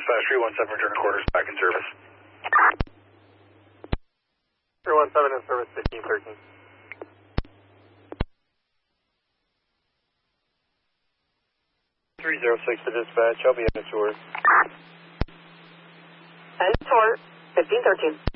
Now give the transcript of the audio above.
Dispatch 317, return quarters, back in service. 317 in service, 1513. 306 to dispatch, I'll be in the tour. And tour, 1513.